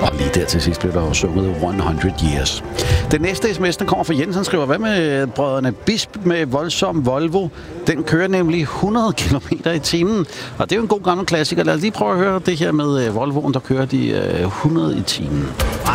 Og lige der til sidst blev der jo sunget 100 Years. Den næste sms, den kommer fra Jens. Han skriver, hvad med brødrene Bisp med voldsom Volvo? Den kører nemlig 100 km i timen. Og det er jo en god gammel klassiker. Lad os lige prøve at høre det her med Volvoen, der kører de 100 i timen.